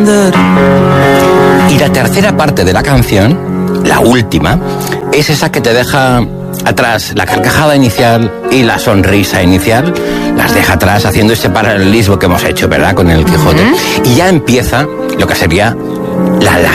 Y la tercera parte de la canción, la última, es esa que te deja atrás la carcajada inicial y la sonrisa inicial, las deja atrás haciendo ese paralelismo que hemos hecho, ¿verdad?, con el Quijote. Y ya empieza lo que sería la